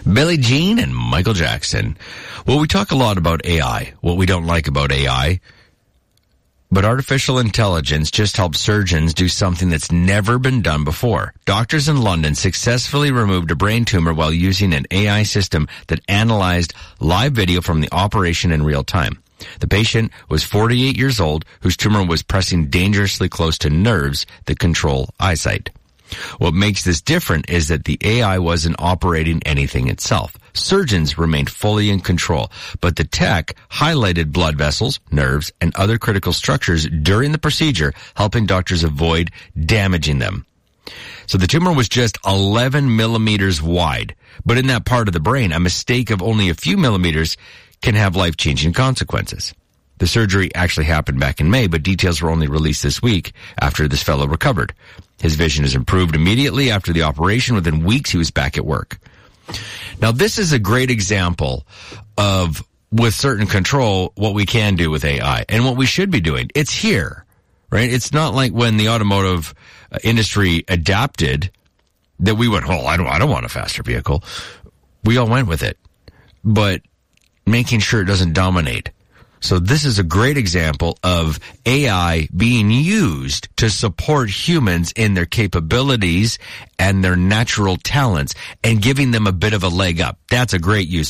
Billie Jean and Michael Jackson. Well, we talk a lot about AI, what we don't like about AI. But artificial intelligence just helped surgeons do something that's never been done before. Doctors in London successfully removed a brain tumor while using an AI system that analyzed live video from the operation in real time. The patient was 48 years old, whose tumor was pressing dangerously close to nerves that control eyesight. What makes this different is that the AI wasn't operating anything itself. Surgeons remained fully in control, but the tech highlighted blood vessels, nerves, and other critical structures during the procedure, helping doctors avoid damaging them. So the tumor was just 11 millimeters wide, but in that part of the brain, a mistake of only a few millimeters can have life-changing consequences. The surgery actually happened back in May, but details were only released this week after this fellow recovered. His vision has improved immediately after the operation. Within weeks, he was back at work. Now, this is a great example of, with certain control, what we can do with AI and what we should be doing. It's here, right? It's not like when the automotive industry adapted that we went, oh, I don't want a faster vehicle. We all went with it, but making sure it doesn't dominate. So this is a great example of AI being used to support humans in their capabilities and their natural talents and giving them a bit of a leg up. That's a great use